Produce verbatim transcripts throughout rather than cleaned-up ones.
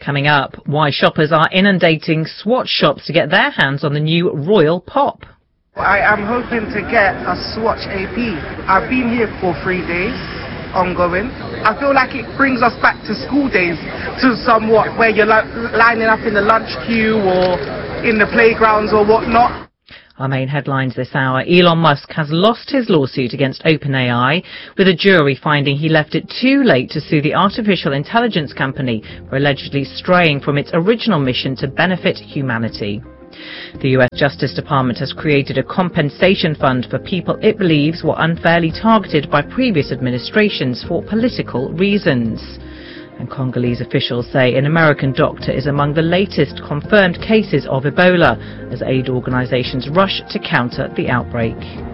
Coming up, why shoppers are inundating Swatch shops to get their hands on the new Royal Pop. I am hoping to get a Swatch A P. I've been here for three days, ongoing. I feel like it brings us back to school days, to somewhat, where you're li lining up in the lunch queue or in the playgrounds or whatnot. Our main headlines this hour. Elon Musk has lost his lawsuit against OpenAI, with a jury finding he left it too late to sue the artificial intelligence company for allegedly straying from its original mission to benefit humanity. The U S Justice Department has created a compensation fund for people it believes were unfairly targeted by previous administrations for political reasons. And Congolese officials say an American doctor is among the latest confirmed cases of Ebola, as aid organizations rush to counter the outbreak.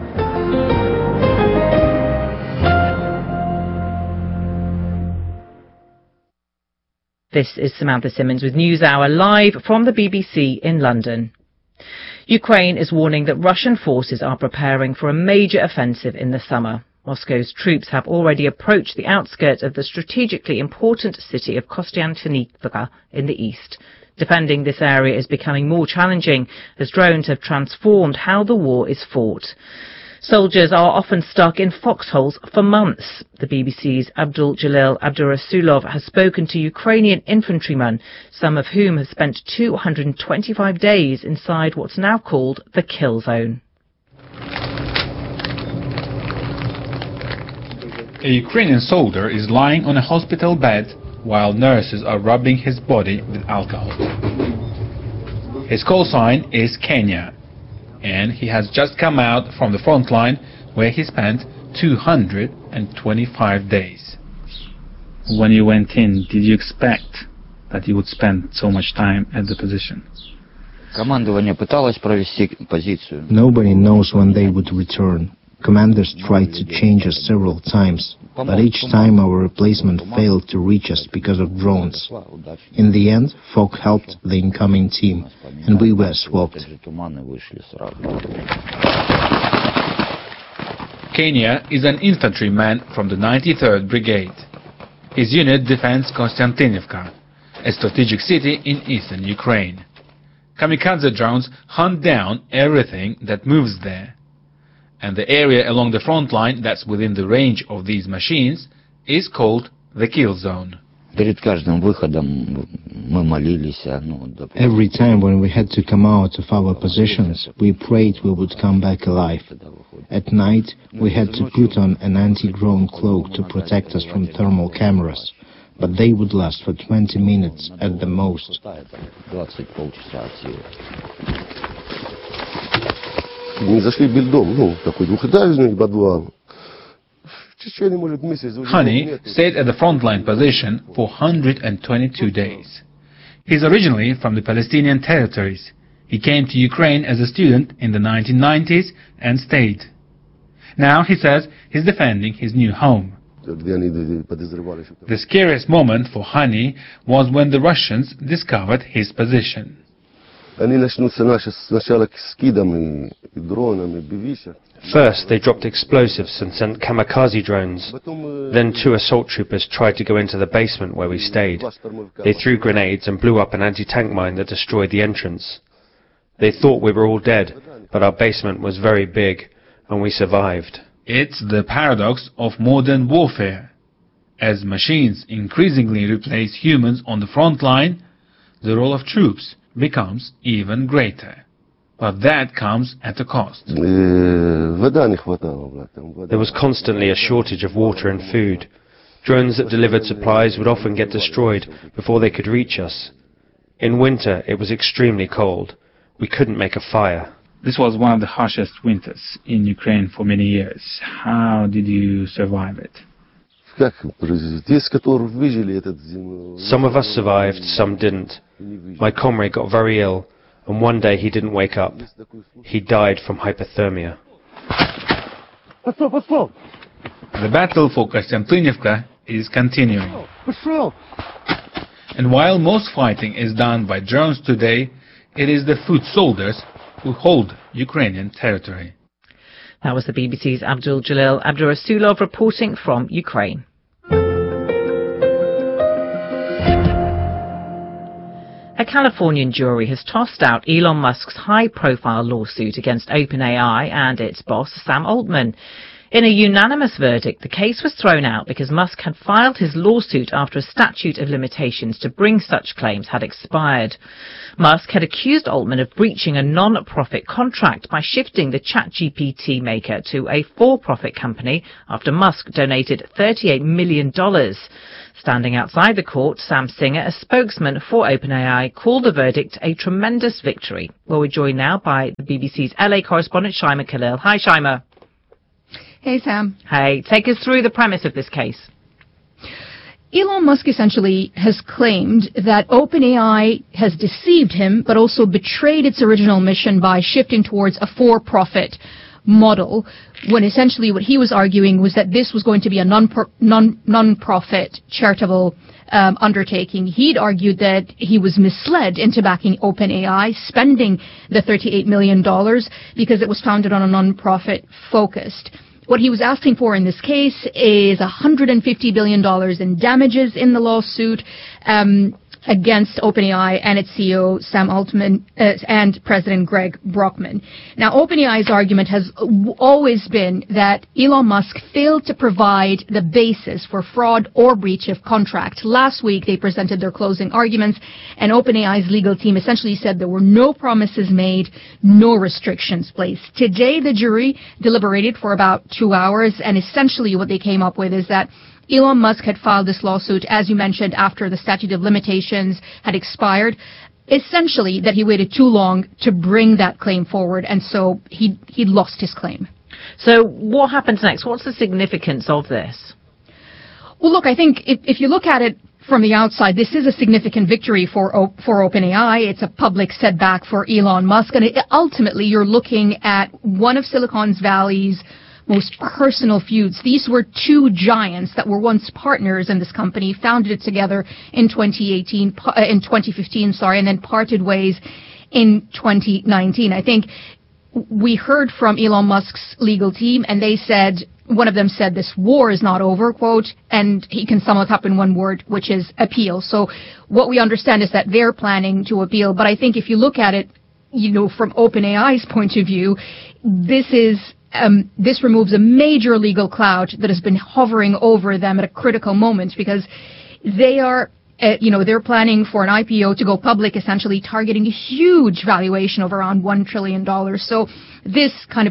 This is Samantha Simmons with NewsHour live from the B B C in London. Ukraine is warning that Russian forces are preparing for a major offensive in the summer. Moscow's troops have already approached the outskirts of the strategically important city of Kostiantynivka in the east. Defending this area is becoming more challenging as drones have transformed how the war is fought. Soldiers are often stuck in foxholes for months. The B B C's Abdul Jalil Abdurasulov has spoken to Ukrainian infantrymen, some of whom have spent two hundred twenty-five days inside what's now called the kill zone. A Ukrainian soldier is lying on a hospital bed while nurses are rubbing his body with alcohol. His call sign is Kenya, and he has just come out from the front line where he spent two hundred twenty-five days. When you went in, did you expect that you would spend so much time at the position? Nobody knows when they would return. Commanders tried to change us several times, but each time our replacement failed to reach us because of drones. In the end, Fog helped the incoming team, and we were swapped. Kenya is an infantryman from the ninety-third Brigade. His unit defends Kostiantynivka, a strategic city in eastern Ukraine. Kamikaze drones hunt down everything that moves there. And the area along the front line that's within the range of these machines is called the kill zone. Every time when we had to come out of our positions, we prayed we would come back alive. At night, we had to put on an anti-drone cloak to protect us from thermal cameras, but they would last for twenty minutes at the most. Hani stayed at the frontline position for one hundred twenty-two days. He's originally from the Palestinian territories. He came to Ukraine as a student in the nineteen nineties and stayed. Now he says he's defending his new home. The scariest moment for Hani was when the Russians discovered his position. First, they dropped explosives and sent kamikaze drones. Then two assault troopers tried to go into the basement where we stayed. They threw grenades and blew up an anti-tank mine that destroyed the entrance. They thought we were all dead, but our basement was very big, and we survived. It's the paradox of modern warfare. As machines increasingly replace humans on the front line, the role of troops becomes even greater. But that comes at a cost. There was constantly a shortage of water and food. Drones that delivered supplies would often get destroyed before they could reach us. In winter, it was extremely cold. We couldn't make a fire. This was one of the harshest winters in Ukraine for many years. How did you survive it? Some of us survived, some didn't. My comrade got very ill, and one day he didn't wake up. He died from hypothermia. The battle for Kostiantynivka is continuing. And while most fighting is done by drones today, it is the foot soldiers who hold Ukrainian territory. That was the B B C's Abdul Jalil Abdurasulov reporting from Ukraine. A Californian jury has tossed out Elon Musk's high-profile lawsuit against OpenAI and its boss, Sam Altman. In a unanimous verdict, the case was thrown out because Musk had filed his lawsuit after a statute of limitations to bring such claims had expired. Musk had accused Altman of breaching a non-profit contract by shifting the ChatGPT maker to a for-profit company after Musk donated thirty-eight million dollars. Standing outside the court, Sam Singer, a spokesman for OpenAI, called the verdict a tremendous victory. Well, we're joined now by the B B C's L A correspondent, Shaima Khalil. Hi, Shaima. Hey, Sam. Hey, take us through the premise of this case. Elon Musk essentially has claimed that OpenAI has deceived him, but also betrayed its original mission by shifting towards a for-profit model, when essentially what he was arguing was that this was going to be a non, non, non-profit charitable um, undertaking. He'd argued that he was misled into backing OpenAI, spending the thirty-eight million dollars because it was founded on a non-profit focused. What he was asking for in this case is one hundred fifty billion dollars in damages in the lawsuit um, against OpenAI and its C E O, Sam Altman, uh, and President Greg Brockman. Now, OpenAI's argument has w- always been that Elon Musk failed to provide the basis for fraud or breach of contract. Last week, they presented their closing arguments, and OpenAI's legal team essentially said there were no promises made, no restrictions placed. Today, the jury deliberated for about two hours, and essentially what they came up with is that Elon Musk had filed this lawsuit, as you mentioned, after the statute of limitations had expired. Essentially, that he waited too long to bring that claim forward, and so he he lost his claim. So what happens next? What's the significance of this? Well, look, I think if, if you look at it from the outside, this is a significant victory for for OpenAI. It's a public setback for Elon Musk, and it, ultimately, you're looking at one of Silicon Valley's most personal feuds. These were two giants that were once partners in this company, founded it together in twenty eighteen, uh, in twenty fifteen, sorry, and then parted ways in twenty nineteen. I think we heard from Elon Musk's legal team, and they said, one of them said, this war is not over, quote, and he can sum it up in one word, which is appeal. So what we understand is that they're planning to appeal. But I think if you look at it, you know, from OpenAI's point of view, this is Um, this removes a major legal cloud that has been hovering over them at a critical moment, because they are, uh, you know, they're planning for an I P O to go public, essentially targeting a huge valuation of around one trillion dollars. So this kind of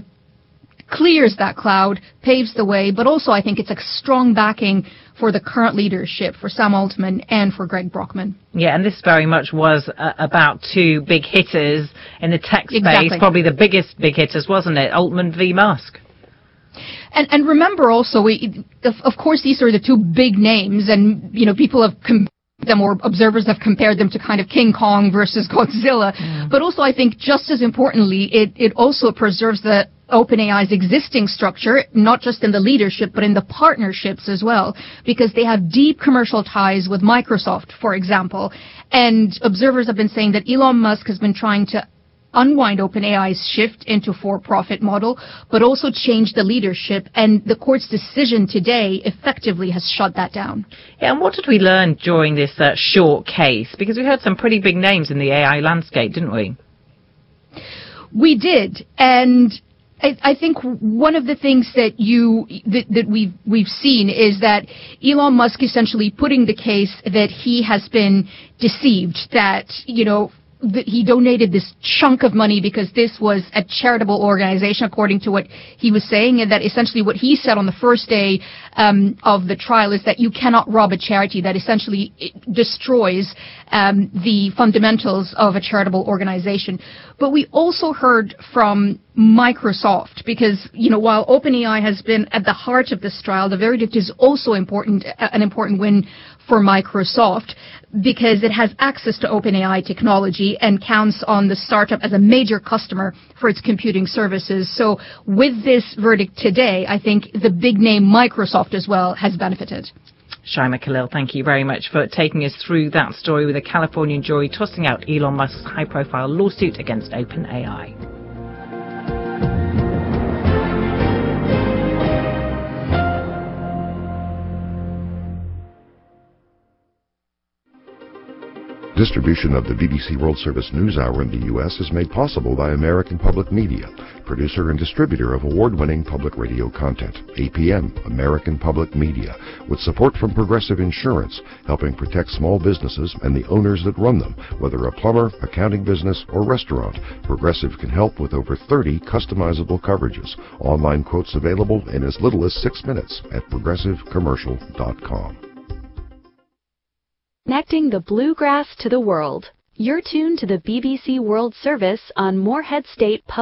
clears that cloud, paves the way, but also I think it's a strong backing for the current leadership, for Sam Altman and for Greg Brockman. Yeah, and this very much was uh, about two big hitters in the tech space, exactly. Probably the biggest big hitters, wasn't it? Altman v. Musk. And, and remember also, we, of, of course, these are the two big names, and, you know, people have compared them, or observers have compared them to kind of King Kong versus Godzilla. Mm. But also, I think, just as importantly, it, it also preserves the OpenAI's existing structure, not just in the leadership, but in the partnerships as well, because they have deep commercial ties with Microsoft, for example. And observers have been saying that Elon Musk has been trying to unwind OpenAI's shift into for-profit model, but also change the leadership. And the court's decision today effectively has shut that down. Yeah, and what did we learn during this uh, short case? Because we heard some pretty big names in the A I landscape, didn't we? We did. And I, I think one of the things that you that, that we've we've seen is that Elon Musk essentially putting the case that he has been deceived, that, you know, that he donated this chunk of money because this was a charitable organization, according to what he was saying, and that essentially what he said on the first day um, of the trial is that you cannot rob a charity, that essentially it destroys um, the fundamentals of a charitable organization. But we also heard from Microsoft, because, you know, while OpenAI has been at the heart of this trial, the verdict is also important, an important win for Microsoft, because it has access to OpenAI technology and counts on the startup as a major customer for its computing services. So with this verdict today, I think the big name Microsoft as well has benefited. Shaima Khalil, thank you very much for taking us through that story, with a Californian jury tossing out Elon Musk's high-profile lawsuit against OpenAI. Distribution of the B B C World Service NewsHour in the U S is made possible by American Public Media, producer and distributor of award-winning public radio content. A P M, American Public Media, with support from Progressive Insurance, helping protect small businesses and the owners that run them. Whether a plumber, accounting business, or restaurant, Progressive can help with over thirty customizable coverages. Online quotes available in as little as six minutes at progressive commercial dot com. Connecting the bluegrass to the world. You're tuned to the B B C World Service on Moorhead State Public